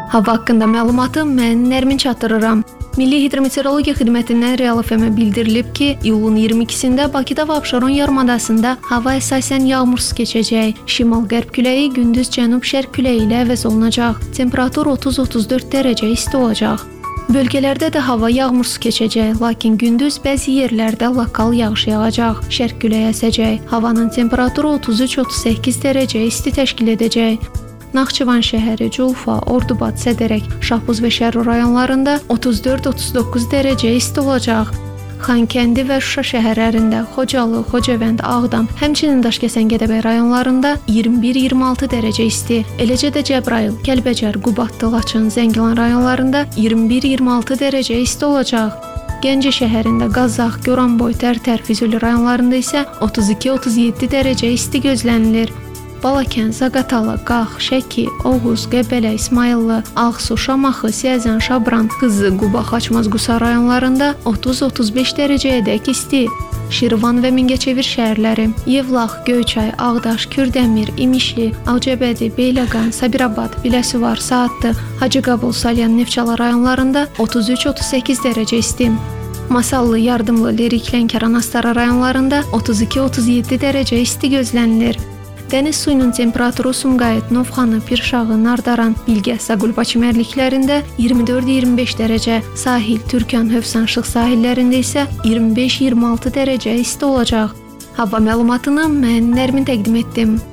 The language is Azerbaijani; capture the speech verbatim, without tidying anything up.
Hava haqqında məlumatı mən Nərmin çatdırıram. Milli Hidrometeorologiya Xidmətindən Real F M-ə bildirilib ki, iyulun iyirmi ikisində Bakıda və Abşeron yarımadasında hava əsasən yağmursuz keçəcək. Şimal-qərb küləyi gündüz cənub-şərq küləyi ilə əvəz olunacaq. Temperatur otuz otuz dörd dərəcə isti olacaq. Bölgələrdə də hava yağmursuz keçəcək, lakin gündüz bəzi yerlərdə lokal yağış yağacaq. Şərq küləyi əsəcək. Havanın temperaturu otuz üç otuz səkkiz dərəcə isti təşkil edəcək. Naxçıvan şəhəri, Culfa, Ordubad, Sədərək, Şahbuz və Şərur rayonlarında otuz dörd otuz doqquz dərəcə isti olacaq. Xankəndi və Şuşa şəhərlərində, Xocalı, Xocavənd, Ağdam, həmçinin Daşkəsən, Gədəbəy rayonlarında iyirmi bir iyirmi altı dərəcə isti. Eləcə də Cəbrayıl, Kəlbəcər, Qubadlı, Laçın, Zəngilan rayonlarında iyirmi bir iyirmi altı dərəcə isti olacaq. Gəncə şəhərində, Qazax, Goranboy, Tərtər, Füzuli rayonlarında isə otuz iki otuz yeddi dərəcə isti gözlənilir. Balakən, Zaqatala, Qax, Şəki, Oğuz, Qəbələ, İsmayıllı, Ağsu, Şamaxı, Siyəzən, Şabran, Qızı, Quba, Xaçmaz, Qusa rayonlarında otuz otuz beş dərəcəyədək isti. Şirvan və Mingəçevir şəhərləri, Yevlax, Göyçay, Ağdaş, Kürdəmir, İmişli, Ağcabədi, Beyləqan, Sabirabad, Biləsuvar, Saatlı, Hacıqabul, Salyan, Neftçala rayonlarında otuz üç otuz səkkiz dərəcə isti. Masallı, Yardımlı, Lerik, Lənkəran, Astara rayonlarında otuz iki otuz yeddi dərəcə isti gözlənilir. Dəniz suyunun temperaturu Sumqayıt, Novxanı, Pirşağı, Nardaran, Bilgə, Saqulba çimərliklərində iyirmi dörd iyirmi beş dərəcə, sahil, Türkan, Hövsan, Şıx sahillərində isə iyirmi beş iyirmi altı dərəcə isti olacaq. Hava məlumatını mən Nərmin təqdim etdim.